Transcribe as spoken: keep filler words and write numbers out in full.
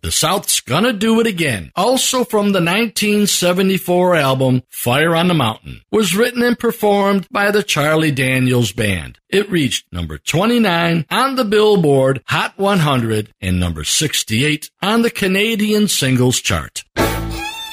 The South's Gonna Do It Again, also from the nineteen seventy-four album Fire on the Mountain, was written and performed by the Charlie Daniels Band. It reached number twenty-nine on the Billboard Hot one hundred and number sixty-eight on the Canadian Singles Chart.